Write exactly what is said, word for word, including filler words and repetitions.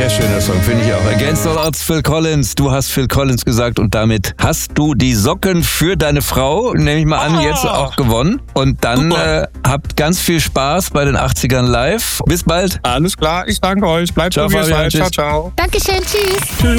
schöner Song, finde ich auch. Against All Odds, Phil Collins. Du hast Phil Collins gesagt und damit hast du die Socken für deine Frau, nehme ich mal an, oh. jetzt auch gewonnen. Und dann äh, habt ganz viel Spaß bei den achtzigern live. Bis bald. Alles klar, ich danke euch. Bleibt ciao, so wie ihr Fabian, seid. Ciao, ciao. Dankeschön, tschüss. Tschüss.